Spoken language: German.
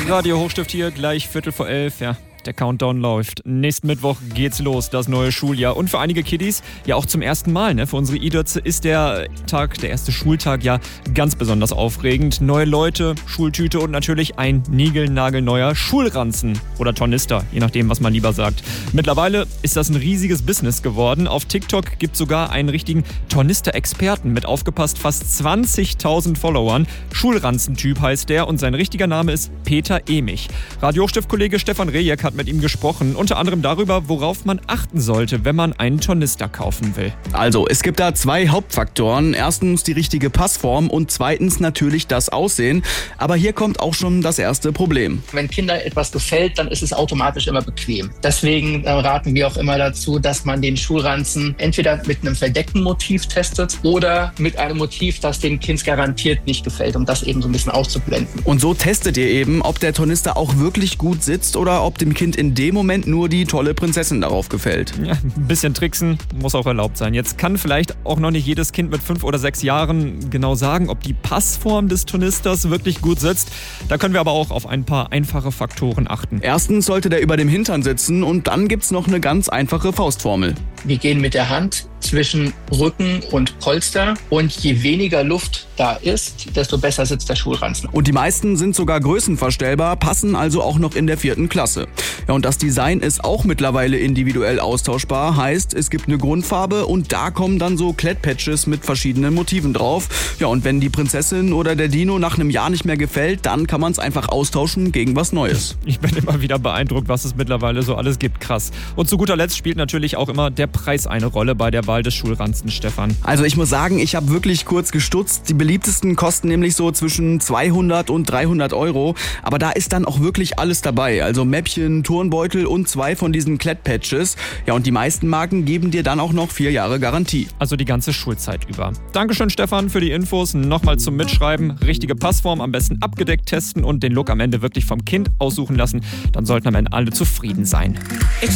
Radio Hochstift hier, gleich 11:15, ja. Der Countdown läuft. Nächsten Mittwoch geht's los, das neue Schuljahr. Und für einige Kiddies ja auch zum ersten Mal. Ne? Für unsere Idötze ist der erste Schultag ja ganz besonders aufregend. Neue Leute, Schultüte und natürlich ein niegelnagelneuer Schulranzen oder Tornister, je nachdem, was man lieber sagt. Mittlerweile ist das ein riesiges Business geworden. Auf TikTok gibt es sogar einen richtigen Tornister-Experten mit aufgepasst fast 20.000 Followern. Schulranzentyp heißt der und sein richtiger Name ist Peter Emich. Radio Hochstift-Kollege Stefan Rejek hat mit ihm gesprochen, unter anderem darüber, worauf man achten sollte, wenn man einen Tornister kaufen will. Also, es gibt da zwei Hauptfaktoren. Erstens die richtige Passform und zweitens natürlich das Aussehen. Aber hier kommt auch schon das erste Problem. Wenn Kindern etwas gefällt, dann ist es automatisch immer bequem. Deswegen raten wir auch immer dazu, dass man den Schulranzen entweder mit einem verdeckten Motiv testet oder mit einem Motiv, das dem Kind garantiert nicht gefällt, um das eben so ein bisschen auszublenden. Und so testet ihr eben, ob der Tornister auch wirklich gut sitzt oder ob dem Kind in dem Moment nur die tolle Prinzessin darauf gefällt. Ja, ein bisschen tricksen muss auch erlaubt sein. Jetzt kann vielleicht auch noch nicht jedes Kind mit 5 oder 6 Jahren genau sagen, ob die Passform des Tornisters wirklich gut sitzt. Da können wir aber auch auf ein paar einfache Faktoren achten. Erstens sollte der über dem Hintern sitzen und dann gibt's noch eine ganz einfache Faustformel. Wir gehen mit der Hand zwischen Rücken und Polster und je weniger Luft da ist, desto besser sitzt der Schulranzen. Und die meisten sind sogar größenverstellbar, passen also auch noch in der 4. Klasse. Ja, und das Design ist auch mittlerweile individuell austauschbar, heißt, es gibt eine Grundfarbe und da kommen dann so Klettpatches mit verschiedenen Motiven drauf. Ja, und wenn die Prinzessin oder der Dino nach einem Jahr nicht mehr gefällt, dann kann man es einfach austauschen gegen was Neues. Ich bin immer wieder beeindruckt, was es mittlerweile so alles gibt. Krass. Und zu guter Letzt spielt natürlich auch immer der Preis eine Rolle bei der Wahl des Schulranzens, Stefan. Also ich muss sagen, ich habe wirklich kurz gestutzt. Die beliebtesten kosten nämlich so zwischen 200 und 300 Euro. Aber da ist dann auch wirklich alles dabei. Also Mäppchen, Turnbeutel und 2 von diesen Klettpatches. Ja, und die meisten Marken geben dir dann auch noch 4 Jahre Garantie. Also die ganze Schulzeit über. Dankeschön, Stefan, für die Infos. Nochmal zum Mitschreiben. Richtige Passform am besten abgedeckt testen und den Look am Ende wirklich vom Kind aussuchen lassen. Dann sollten am Ende alle zufrieden sein.